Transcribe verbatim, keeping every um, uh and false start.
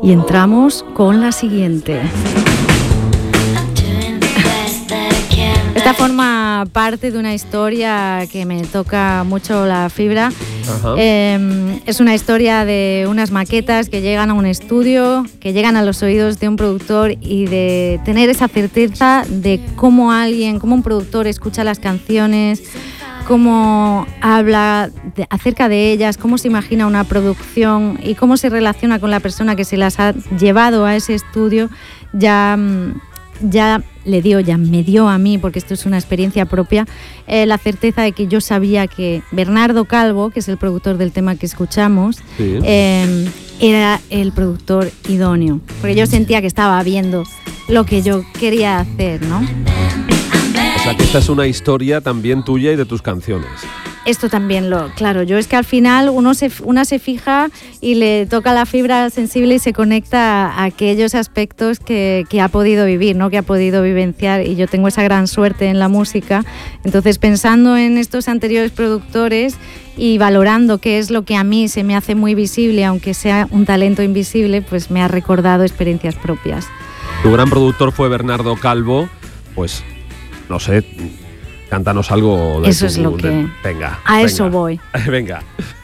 Y entramos con la siguiente. Esta forma parte de una historia que me toca mucho la fibra. Eh, es una historia de unas maquetas que llegan a un estudio, que llegan a los oídos de un productor y de tener esa certeza de cómo alguien, cómo un productor escucha las canciones, cómo habla de, acerca de ellas, cómo se imagina una producción y cómo se relaciona con la persona que se las ha llevado a ese estudio. Ya... ya le dio, ya me dio a mí, porque esto es una experiencia propia, eh, la certeza de que yo sabía que Bernardo Calvo, que es el productor del tema que escuchamos, sí. eh, era el productor idóneo, porque yo sentía que estaba viendo lo que yo quería hacer, ¿no? O sea, que esta es una historia también tuya y de tus canciones. Esto también lo, claro, yo es que al final uno se, una se fija y le toca la fibra sensible y se conecta a aquellos aspectos que, que ha podido vivir, ¿no? Que ha podido vivenciar, y yo tengo esa gran suerte en la música. Entonces, pensando en estos anteriores productores y valorando qué es lo que a mí se me hace muy visible, aunque sea un talento invisible, pues me ha recordado experiencias propias. Tu gran productor fue Bernardo Calvo, pues no sé... Cántanos algo de Eso tu, es lo que... De, venga. A venga, eso voy. Venga.